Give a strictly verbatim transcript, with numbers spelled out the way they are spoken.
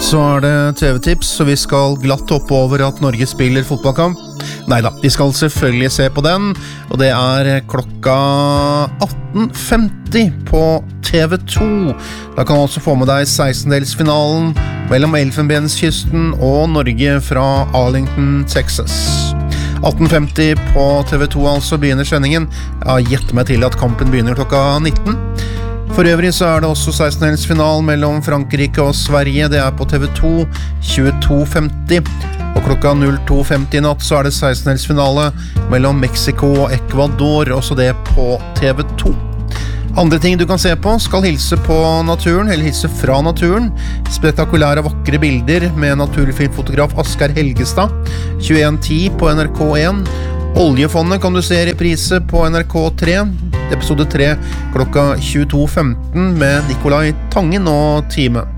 Så er det T V-tips, så vi skal glatt hoppe over at Norge spiller fotballkamp. Neida, vi skal selvfølgelig se på den, og det er klokka atten femti på T V to. Da kan du også få med deg sekstendelsfinalen mellom Elfenbenskysten og Norge fra Arlington, Texas. atten femti på T V to altså begynner sendingen. Jeg gjetter meg til at kampen begynner klokka nitten. For øvrig så er det også sekstendelsfinalen mellom Frankrike og Sverige. Det er på T V to tjueto femti. Og klokka null to femti i natt så er det sekstendelsfinale mellom Mexico og Ecuador. Også det på T V to. Andre ting du kan se på, skal hilse på naturen, eller hilse fra naturen. Spektakulære vakre bilder med naturfilmfotograf Asger Helgestad. tjueen ti på N R K en. Oljefondet kan du se i reprise på N R K tre. Episode tre klokka tjueto femten med Nikolai Tangen og teamet.